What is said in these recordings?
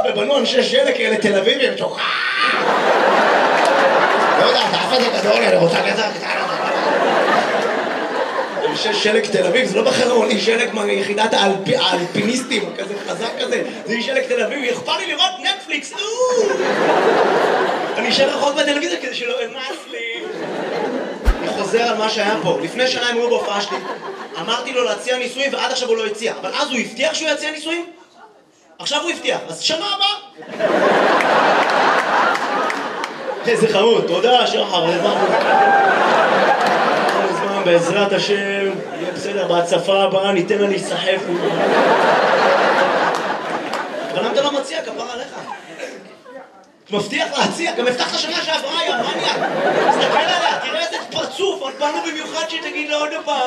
ובנו אנשי שלג כאלה תל אביבים, לא יודע, האף הזה גדול, אני רוצה גזר קטן. אנשי שלג תל אביב, זה לא בחרון, היא שלג מיחידת האלפיניסטים, כזה חזק כזה, זה שלג תל אביב, אכפר לי לראות נטפליקס, אני אשאר רחוק בטלוויזיה כדי שלא אמאס לי. אני חוזר על מה שהיה פה, לפני שנה הם היו בהופעה שלי, אמרתי לו להציע נישואים ועד עכשיו הוא לא הציע, אבל אז הוא הבטיח שהוא יציע נישואים? עכשיו הוא הבטיח, אז שנה הבאה. איזה חמוד, תודה שחר, בעזרת השם, יהיה בסדר, בהצפה הבאה ניתן לה להיסחף. אבל למה אתה לא מציע, כפר עליך? מבטיח להציע, גם הבטחת שנה שעברה, יא מניאק. תסתכל עליה, תראה איזה פרצוף, באנו במיוחד שתגיד לה עוד פעם.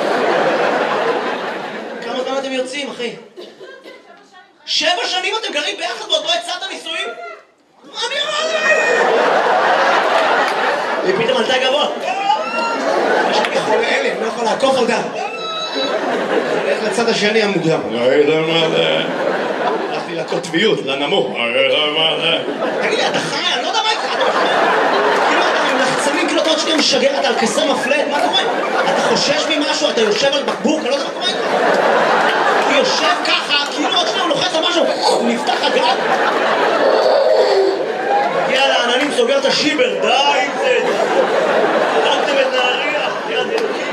כמה זמן אתם יוצאים, אחי? 7 שנים אתם גרים ביחד ועוד לא הצעת נישואים? מה אני אמרתי? היא פתאום עלתה גבוה. יש לי חולה אלה, אני לא יכול לעקוף אותה. אני הולך לצד השני המוקדם. הלכתי לקוטביות, לנמוך. תגיד לי, אתה חי? אני לא יודע מה איתך. כאילו אתה עם לחצנים קלוטות שאתה משגר, אתה על כסר מפלט, מה קורה? אתה חושש ממשהו, אתה יושב על בקבוק, אני לא יודע מה קורה איתך. הוא יושב ככה, כאילו עוד שניה הוא לוחץ על משהו, הוא נפתח הגג. הגיע לעננים, סוגר את השיבר, די עם זה. הרגתם את נהרייה, יד אלוקים.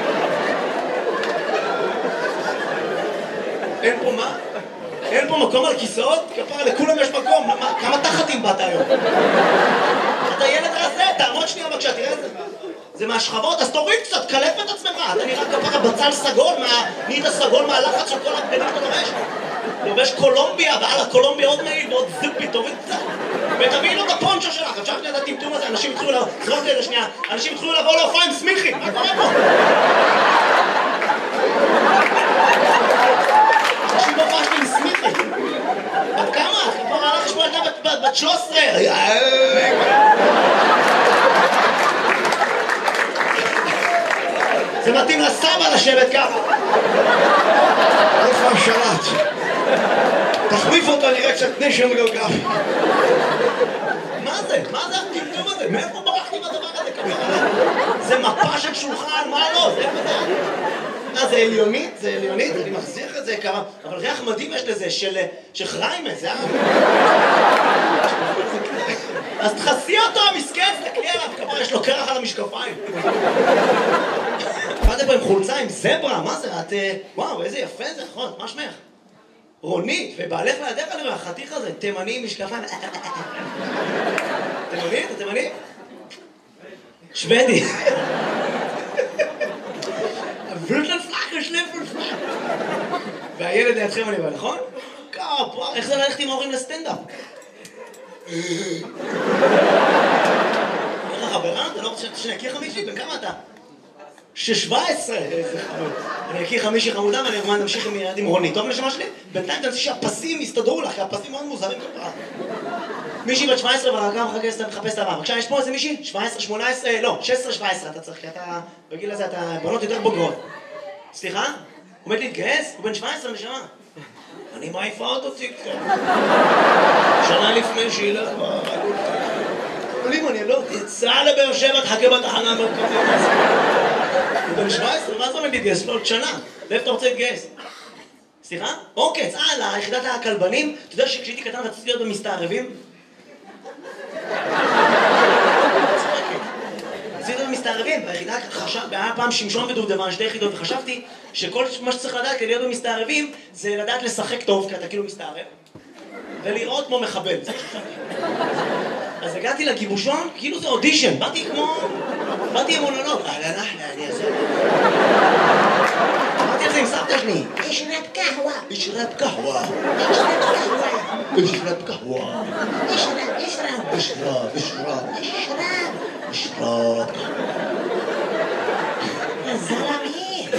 אין פה מה? אין פה מקום על כיסאות? כפרה, לכולם יש מקום. כמה תחתים באת היום? אתה ילד רזה, תעמוד שנייה בבקשה, תראה את זה. זה מהשכבות, אז תוריד קצת, קלף את עצמך. אתה נראה כפרה בצל סגול, נהיית הסגול מהלחץ של כל הבגדים שאתה לובש. לובש קולומביה, ועל הקולומביה עוד מעיל ועוד זיפי, תוריד קצת. ותביאי לו את הפונצ'ו שלך, אפשר שנייה את הטמטום הזה, אנשים התחילו לבוא, זרוק לי את זה שנייה, אנשים התחילו לבוא להופעה עם סמיכי, מה קורה פה? אנשים בהופעה שלי עם סמיכי. בת כמה? כבר הלך לשמוע ילדה בת 13. זה מתאים לסבא לשבת ככה. איפה השלט? תחליף אותו, נראה קצת נשם גיאוגרפי. מה זה? מה זה הטמטום הזה? מאיפה ברחתי בדבר הזה? זה מפה של שולחן, מה לא? זה איפה זה? זה עליונית? זה עליונית? אני מחזיר את זה כמה... אבל ריח מדהים יש לזה, של חריימה, זה אז תחסי אותו, המסכן, תקלי עליו, כמה יש לו קרח על המשקפיים. באתם פה עם חולצה, עם זברה, מה זה? את... וואו, איזה יפה זה, נכון, מה שמך? רונית, ובעלך לידך אני רואה, חתיך הזה, תימני, משקפיים. תימני? אתה תימני? שוודי. והילד לידכם אני בא, נכון? כפרה, איך זה ללכת עם ההורים לסטנדאפ? איך החברה? אתה לא רוצה שנכיר חמישי? בן כמה אתה? 17! איזה חמוד. אני אכיר חמישי חמודה ואני אמרתי נמשיך עם ילד עם רונית. טוב נשמה שלי? בינתיים תנסי שהפסים יסתדרו לך, כי הפסים מאוד מוזרים כפרה. מישהי בת 17 והרגע מחפש את הבא. בבקשה, יש פה איזה מישהי? 17, 18, לא, 16, 17 אתה צריך, כי אתה בגיל הזה אתה בנות יותר בוגרות. סליחה? עומד להתגייס? הוא בן 17 נשמה. אני מעיפה אותו קצת. שנה לפני שילך אבל אם אני לא תצא לבאר שבע, תחכה בתחנה המרכזית. הוא בן 17, מה זה עומד להתגייס? לא, עוד שנה. לאיפה אתה רוצה להתגייס? סליחה? אוקיי, ליחידת הכלבנים. אתה יודע שכשהייתי קטן רציתי להיות במסתערבים? רציתי להיות במסתערבים. ביחידה היה פעם שמשון ודובדבן, 2 יחידות, וחשבתי שכל מה שצריך לדעת כדי להיות במסתערבים זה לדעת לשחק טוב, כי אתה כאילו מסתערב, ולראות כמו מחבל. אז הגעתי לגיבושון, כאילו זה אודישן, באתי עם מונולוג. אני אעשה. אמרתי על זה עם סבתא שלי. אשרב קהווה. אשרב קהווה. אשרב קהווה. אשרב. זלמי.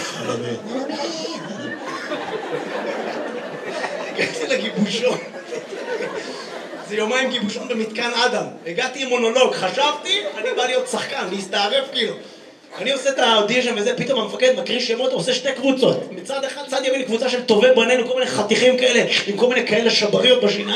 הגעתי לגיבושון. זה יומיים גיבושון במתקן אדם. הגעתי עם מונולוג, חשבתי, אני בא להיות שחקן, להסתערף כאילו. אני עושה את האודישן וזה, פתאום המפקד מקריא שמות, עושה 2 קבוצות. מצד אחד, צד ימין קבוצה של טובי בנינו, כל מיני חתיכים כאלה, עם כל מיני כאלה שבריות בשיניים.